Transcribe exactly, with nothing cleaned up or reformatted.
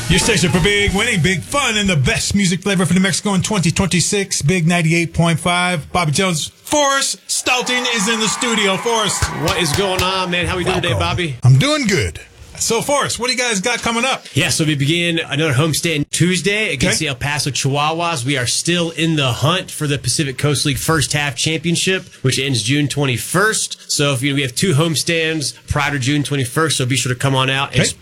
Your station for big winning, big fun, and the best music flavor for New Mexico in twenty twenty-six. Big ninety-eight point five. Bobby Jones. Forrest Stoughton is in the studio. Forrest. What is going on, man? How are we doing today, Bobby? I'm doing good. So, Forrest, what do you guys got coming up? Yeah, so we begin another homestand Tuesday against Okay. the El Paso Chihuahuas. We are still in the hunt for the Pacific Coast League First Half Championship, which ends June twenty-first. So if you we have two homestands prior to June twenty-first, so be sure to come on out and Okay.